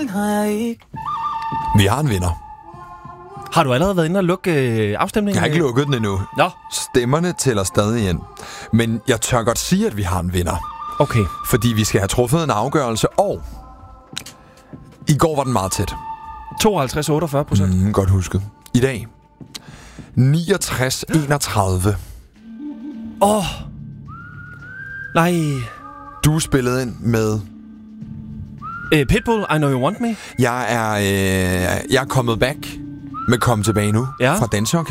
den har jeg ikke. Vi har en vinder. Har du allerede været inde og lukke afstemningen? Jeg har ikke lukket den endnu. Nå. Stemmerne tæller stadig ind. Men jeg tør godt sige, at vi har en vinder. Okay. Fordi vi skal have truffet en afgørelse, og i går var den meget tæt. 52-48%. Godt husket. I dag 69-31. Nej. Du spillede ind med... Pitbull, I Know You Want Me. Jeg er kommet back med Kom Tilbage Nu fra Danseorkestret.